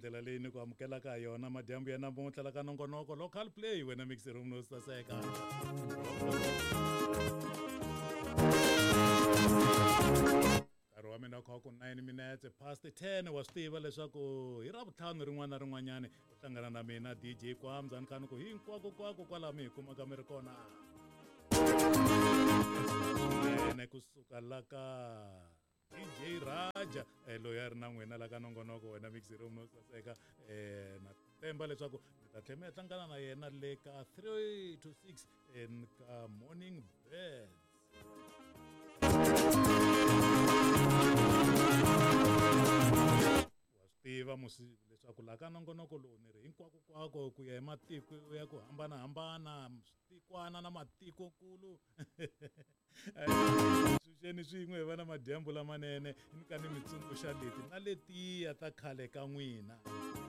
ndlela leyi ni ku amukela ka yona madyambu ya namuntlha la ka nongonoko local play wena mixer room no saseka nkarhi wa mina kha ku 9 minutes past 10 wa swi tiva leswaku hi Ravutlhanu rin'wana na rin'wanyana u hlangana na mina DJ Kwamza ni kha ni ku hinkwako kwala mi hi kumaka mi ri kona ene kusuka la ka DJ Raja loyi a ri na n'wina la ka nongonoko wena mixer room no saseka na temba leswaku ni ta tlhela mi hlangana na yena le ka 3 to 6 ka morning beds tiva musi leswaku la ka nongonoko lowu ni ri hinkwako ku ya hi matiko ya ku hambanahambana tikwana na matikonkulu swicheni swin'we hi va na madyambu lamanene ni ka ni mitsundzuxa leti na letiya ta khale ka n'wina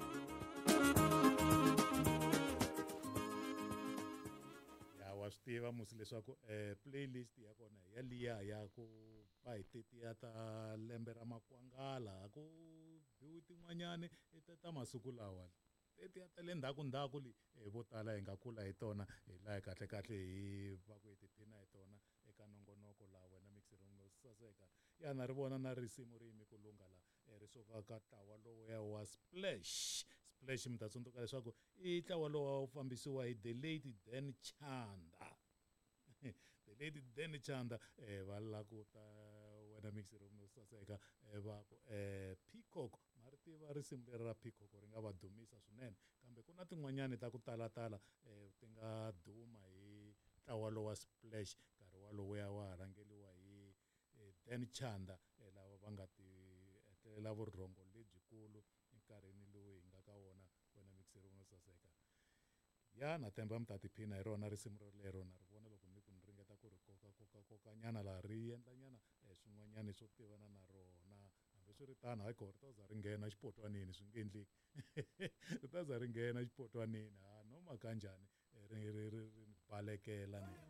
wa swi tiva musi leswaku playlist ya kona ya liya ya ku va hi tetiya ta lembe ra makwangala ku biwi tin'wanyani ta masiku lawa tetiya ta le ndhaku vo tala hi nga kula hi tona hi laha kahle hi va ku hi tiphina hi tona eka nongonoko laha wena mixer room no saseka ya na ri vona na risimu ri yimi ku lunga la ri suka ka ntlawa lowuya wa Splash mi ta tsundzuka leswaku i ntlawa lowu wu fambisiwa hi the late Dan Chanda the late Dan Chanda va lakuta wena mixer room no saseka va ku Peacock ma ri tiva risimu leri ra Peacock ri nga va dumisa swinene kambe ku na tin'wanyani ta ku talatala ti nga duma hi ntlawa lowu wa Splash nkarhi walowuya wa rhangeliwa hi Dan Chanda lava va nga ti etlelela vurhongo lebyikulu enkarhini lowu hi nga ka wona wena mixer room no saseka ya na temba mi ta tiphina hi rona risimu lero na ri vona loko ni ku ni ringeta ku ri koka nyana laha ri endla nyana swin'wanyani swo tivana na rona hambi swi ri tano hayi ko ri ta za ri nghena xipotwanini swi nge endleki ri ta za ri nghena xipotwanini no maka njhani ri balekela ni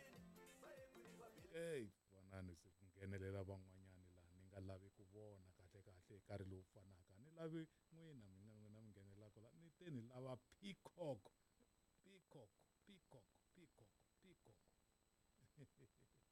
vonani se ku nghenelela van'wanyani laha ni nga lavi ku vona kahle hi nkarhi lowu fanaka ni lavi n'wina mi nghenelaka laha ni te ni lava Peacock